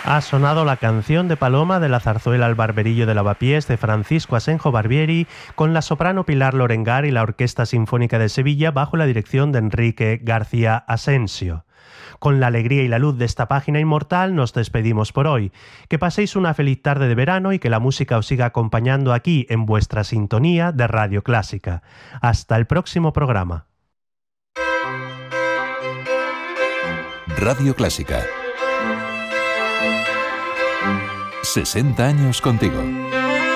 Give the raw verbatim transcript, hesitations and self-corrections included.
Ha sonado la canción de Paloma de la zarzuela El barberillo de Lavapiés de Francisco Asenjo Barbieri, con la soprano Pilar Lorengar y la Orquesta Sinfónica de Sevilla bajo la dirección de Enrique García Asensio. Con la alegría y la luz de esta página inmortal nos despedimos por hoy. Que paséis una feliz tarde de verano y que la música os siga acompañando aquí en vuestra sintonía de Radio Clásica. Hasta el próximo programa. Radio Clásica. sesenta años contigo.